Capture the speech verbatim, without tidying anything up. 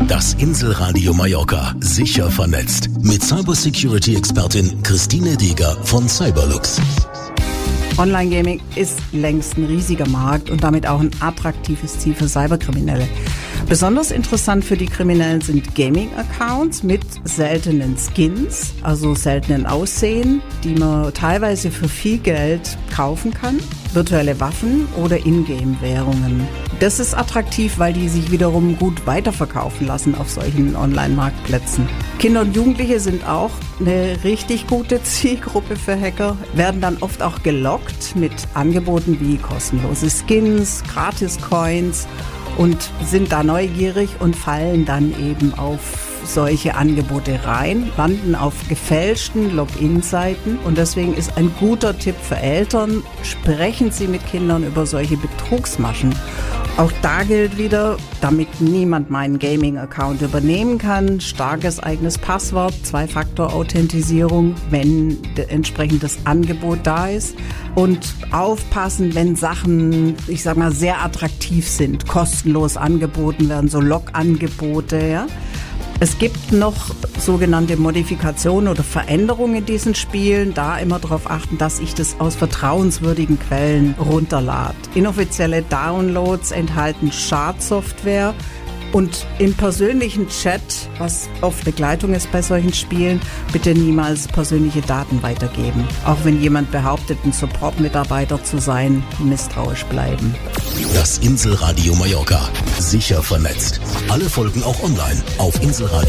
Das Inselradio Mallorca, sicher vernetzt. Mit Cybersecurity-Expertin Christine Deger von Cyberlux. Online-Gaming ist längst ein riesiger Markt und damit auch ein attraktives Ziel für Cyberkriminelle. Besonders interessant für die Kriminellen sind Gaming-Accounts mit seltenen Skins, also seltenen Aussehen, die man teilweise für viel Geld kaufen kann, virtuelle Waffen oder Ingame-Währungen. Das ist attraktiv, weil die sich wiederum gut weiterverkaufen lassen auf solchen Online-Marktplätzen. Kinder und Jugendliche sind auch eine richtig gute Zielgruppe für Hacker, werden dann oft auch gelockt mit Angeboten wie kostenlose Skins, Gratis-Coins und sind da neugierig und fallen dann eben auf solche Angebote rein, landen auf gefälschten Login-Seiten und deswegen ist ein guter Tipp für Eltern, sprechen Sie mit Kindern über solche Betrugsmaschen. Auch da gilt wieder, damit niemand meinen Gaming-Account übernehmen kann, starkes eigenes Passwort, Zwei-Faktor-Authentisierung, wenn entsprechendes Angebot da ist und aufpassen, wenn Sachen, ich sag mal, sehr attraktiv sind, kostenlos angeboten werden, so Log-Angebote, ja. Es gibt noch sogenannte Modifikationen oder Veränderungen in diesen Spielen. Da immer darauf achten, dass ich das aus vertrauenswürdigen Quellen runterlade. Inoffizielle Downloads enthalten Schadsoftware und im persönlichen Chat, was oft Begleitung ist bei solchen Spielen, bitte niemals persönliche Daten weitergeben. Auch wenn jemand behauptet, ein Support-Mitarbeiter zu sein, misstrauisch bleiben. Das Inselradio Mallorca, sicher vernetzt. Alle Folgen auch online auf Inselradio.